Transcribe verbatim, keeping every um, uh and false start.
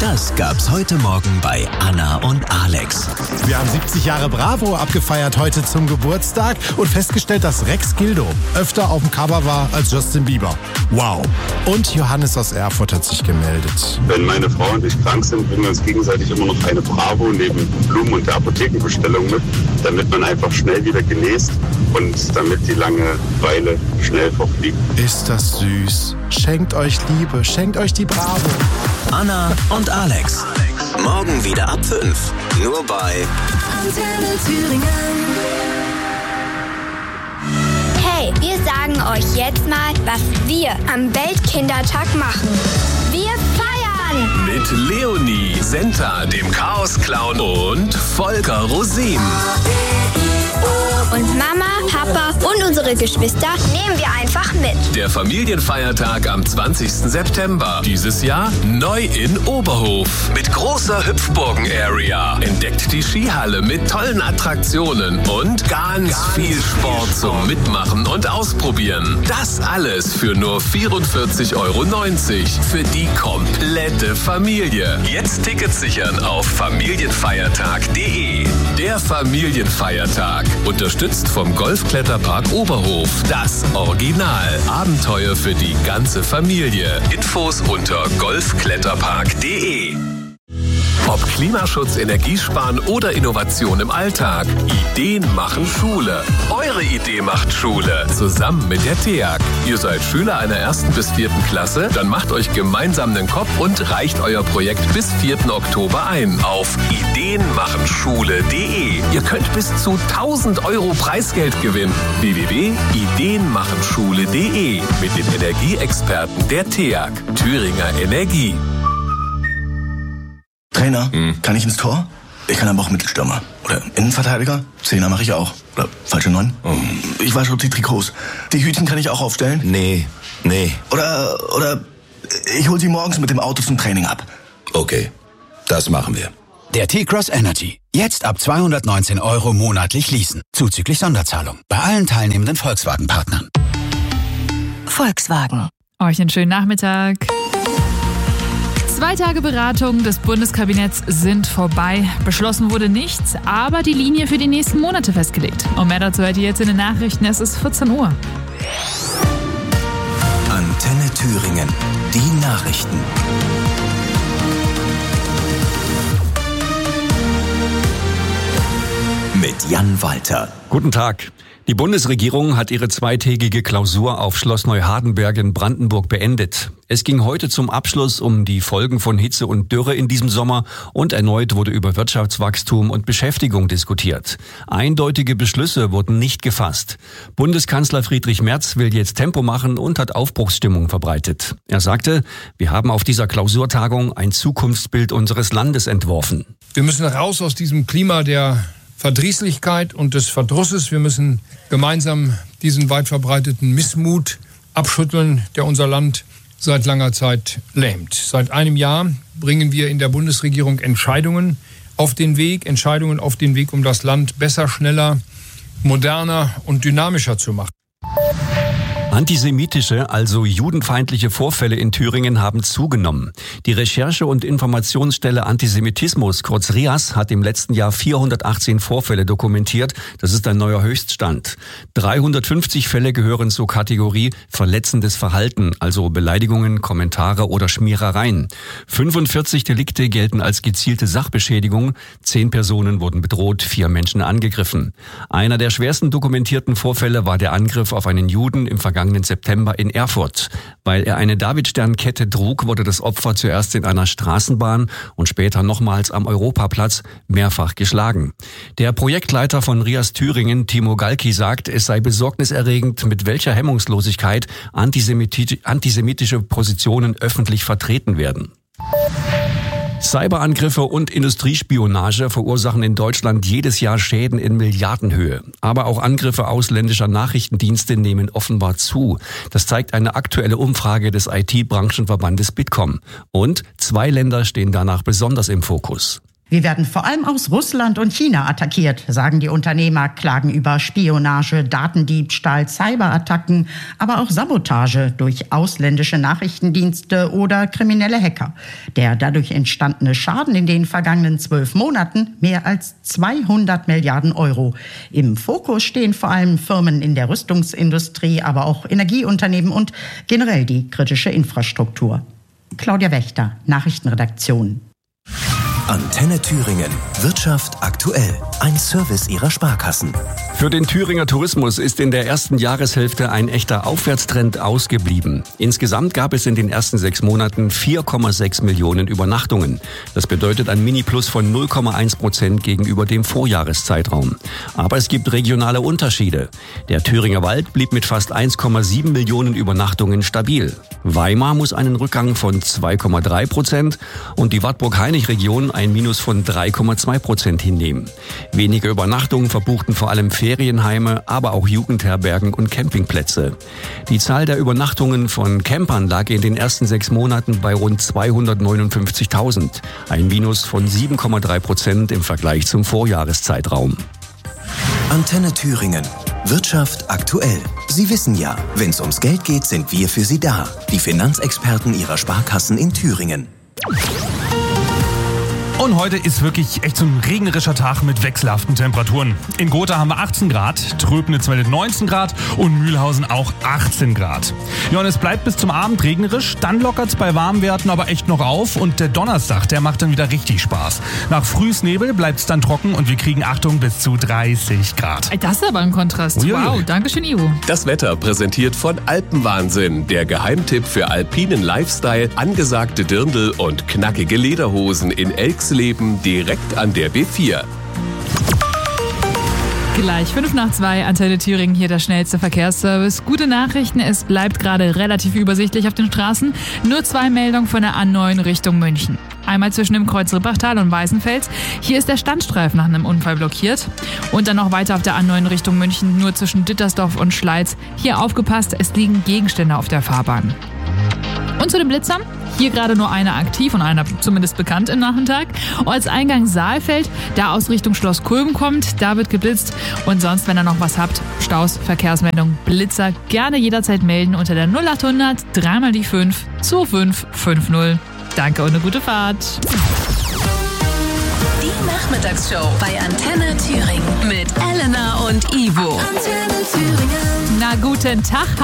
Das gab's heute Morgen bei Anna und Alex. Wir haben siebzig Jahre Bravo abgefeiert heute zum Geburtstag und festgestellt, dass Rex Gildo öfter auf dem Cover war als Justin Bieber. Wow. Und Johannes aus Erfurt hat sich gemeldet. Wenn meine Frau und ich krank sind, bringen wir uns gegenseitig immer noch eine Bravo neben Blumen und der Apothekenbestellung mit, damit man einfach schnell wieder genäst und damit die Langeweile schnell verfliegt. Ist das süß. Schenkt euch Liebe, schenkt euch die Bravo. Anna und Alex. Morgen wieder ab fünf. Nur bei Antenne Thüringen. Hey, wir sagen euch jetzt mal, was wir am Weltkindertag machen. Wir feiern! Mit Leonie, Senta, dem Chaos-Clown und Volker Rosin. Und Mama, Papa und unsere Geschwister nehmen wir einfach mit. Der Familienfeiertag am zwanzigsten September. Dieses Jahr neu in Oberhof. Mit großer Hüpfburgen-Area. Entdeckt die Skihalle mit tollen Attraktionen und ganz viel Sport zum Mitmachen und Ausprobieren. Das alles für nur vierundvierzig Euro neunzig. Für die komplette Familie. Jetzt Tickets sichern auf familienfeiertag punkt de. Der Familienfeiertag. Unterstützt vom Golfkletterpark Oberhof. Das Original. Abenteuer für die ganze Familie. Infos unter golfkletterpark punkt de. Ob Klimaschutz, Energiesparen oder Innovation im Alltag. Ideen machen Schule. Eure Idee macht Schule. Zusammen mit der T E A G. Ihr seid Schüler einer ersten bis vierten Klasse? Dann macht euch gemeinsam den Kopf und reicht euer Projekt bis vierten Oktober ein. Auf ideenmachenschule punkt de. Ihr könnt bis zu tausend Euro Preisgeld gewinnen. w w w punkt ideenmachenschule punkt de. Mit den Energieexperten der T E A G. Thüringer Energie. Trainer, hm. kann ich ins Tor? Ich kann aber auch Mittelstürmer. Oder Innenverteidiger? Zehner mache ich auch. Oder falsche Neun? Oh. Ich wasche auch die Trikots. Die Hütchen kann ich auch aufstellen? Nee, nee. Oder, oder ich hole sie morgens mit dem Auto zum Training ab. Okay, das machen wir. Der T-Cross Energy. Jetzt ab zweihundertneunzehn Euro monatlich leasen. Zuzüglich Sonderzahlung. Bei allen teilnehmenden Volkswagen-Partnern. Volkswagen. Euch einen schönen Nachmittag. Zwei Tage Beratung des Bundeskabinetts sind vorbei. Beschlossen wurde nichts, aber die Linie für die nächsten Monate festgelegt. Und mehr dazu hört ihr jetzt in den Nachrichten. Es ist vierzehn Uhr. Antenne Thüringen. Die Nachrichten. Mit Jan Walter. Guten Tag. Die Bundesregierung hat ihre zweitägige Klausur auf Schloss Neuhardenberg in Brandenburg beendet. Es ging heute zum Abschluss um die Folgen von Hitze und Dürre in diesem Sommer und erneut wurde über Wirtschaftswachstum und Beschäftigung diskutiert. Eindeutige Beschlüsse wurden nicht gefasst. Bundeskanzler Friedrich Merz will jetzt Tempo machen und hat Aufbruchsstimmung verbreitet. Er sagte, wir haben auf dieser Klausurtagung ein Zukunftsbild unseres Landes entworfen. Wir müssen raus aus diesem Klima der Verdrießlichkeit und des Verdrusses. Wir müssen gemeinsam diesen weit verbreiteten Missmut abschütteln, der unser Land seit langer Zeit lähmt. Seit einem Jahr bringen wir in der Bundesregierung Entscheidungen auf den Weg, Entscheidungen auf den Weg, um das Land besser, schneller, moderner und dynamischer zu machen. Antisemitische, also judenfeindliche Vorfälle in Thüringen haben zugenommen. Die Recherche- und Informationsstelle Antisemitismus, kurz R I A S, hat im letzten Jahr vierhundertachtzehn Vorfälle dokumentiert. Das ist ein neuer Höchststand. dreihundertfünfzig Fälle gehören zur Kategorie verletzendes Verhalten, also Beleidigungen, Kommentare oder Schmierereien. fünfundvierzig Delikte gelten als gezielte Sachbeschädigung. Zehn Personen wurden bedroht, vier Menschen angegriffen. Einer der schwersten dokumentierten Vorfälle war der Angriff auf einen Juden im vergangenen September in Erfurt. Weil er eine Davidsternkette trug, wurde das Opfer zuerst in einer Straßenbahn und später nochmals am Europaplatz mehrfach geschlagen. Der Projektleiter von R I A S Thüringen, Timo Galki, sagt, es sei besorgniserregend, mit welcher Hemmungslosigkeit antisemitische, antisemitische Positionen öffentlich vertreten werden. Cyberangriffe und Industriespionage verursachen in Deutschland jedes Jahr Schäden in Milliardenhöhe. Aber auch Angriffe ausländischer Nachrichtendienste nehmen offenbar zu. Das zeigt eine aktuelle Umfrage des I T-Branchenverbandes Bitkom. Und zwei Länder stehen danach besonders im Fokus. Wir werden vor allem aus Russland und China attackiert, sagen die Unternehmer, klagen über Spionage, Datendiebstahl, Cyberattacken, aber auch Sabotage durch ausländische Nachrichtendienste oder kriminelle Hacker. Der dadurch entstandene Schaden in den vergangenen zwölf Monaten mehr als zweihundert Milliarden Euro. Im Fokus stehen vor allem Firmen in der Rüstungsindustrie, aber auch Energieunternehmen und generell die kritische Infrastruktur. Claudia Wächter, Nachrichtenredaktion. Antenne Thüringen. Wirtschaft aktuell. Ein Service Ihrer Sparkassen. Für den Thüringer Tourismus ist in der ersten Jahreshälfte ein echter Aufwärtstrend ausgeblieben. Insgesamt gab es in den ersten sechs Monaten vier Komma sechs Millionen Übernachtungen. Das bedeutet ein Mini-Plus von null Komma eins Prozent gegenüber dem Vorjahreszeitraum. Aber es gibt regionale Unterschiede. Der Thüringer Wald blieb mit fast eins Komma sieben Millionen Übernachtungen stabil. Weimar muss einen Rückgang von zwei Komma drei Prozent und die Wartburg-Hainich-Region ein Minus von drei Komma zwei Prozent hinnehmen. Weniger Übernachtungen verbuchten vor allem Ferienheime, aber auch Jugendherbergen und Campingplätze. Die Zahl der Übernachtungen von Campern lag in den ersten sechs Monaten bei rund zweihundertneunundfünfzigtausend, ein Minus von sieben Komma drei Prozent im Vergleich zum Vorjahreszeitraum. Antenne Thüringen. Wirtschaft aktuell. Sie wissen ja, wenn es ums Geld geht, sind wir für Sie da. Die Finanzexperten Ihrer Sparkassen in Thüringen. Und heute ist wirklich echt so ein regnerischer Tag mit wechselhaften Temperaturen. In Gotha haben wir achtzehn Grad, Tröbnitz meldet neunzehn Grad und Mühlhausen auch achtzehn Grad. Ja, und es bleibt bis zum Abend regnerisch, dann lockert es bei warmen Werten aber echt noch auf und der Donnerstag, der macht dann wieder richtig Spaß. Nach Frühsnebel bleibt es dann trocken und wir kriegen, Achtung, bis zu dreißig Grad. Das ist aber ein Kontrast. Uiuiui. Wow, danke schön, Ivo. Das Wetter präsentiert von Alpenwahnsinn, der Geheimtipp für alpinen Lifestyle, angesagte Dirndl und knackige Lederhosen in Elxleben direkt an der B vier. Gleich fünf nach zwei, Antenne Thüringen, hier der schnellste Verkehrsservice. Gute Nachrichten, es bleibt gerade relativ übersichtlich auf den Straßen. Nur zwei Meldungen von der A neun Richtung München. Einmal zwischen dem Kreuz Rippachtal und Weißenfels. Hier ist der Standstreifen nach einem Unfall blockiert. Und dann noch weiter auf der A neun Richtung München, nur zwischen Dittersdorf und Schleiz. Hier aufgepasst, es liegen Gegenstände auf der Fahrbahn. Und zu den Blitzern. Hier gerade nur einer aktiv und einer zumindest bekannt im Nachmittag. Ortseingang Saalfeld, da aus Richtung Schloss Kulm kommt, da wird geblitzt. Und sonst, wenn ihr noch was habt, Staus, Verkehrsmeldung, Blitzer, gerne jederzeit melden unter der null achthundert drei mal die fünf zwei fünf fünf null. Danke und eine gute Fahrt. Die Nachmittagsshow bei Antenne Thüringen mit Elena und Ivo. Antenne Thüringen. Na, guten Tag.